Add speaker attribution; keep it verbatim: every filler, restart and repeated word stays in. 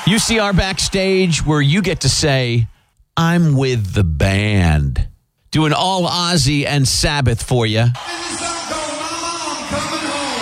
Speaker 1: U C R Backstage, where you get to say, I'm with the band. Doing all Ozzy and Sabbath for you.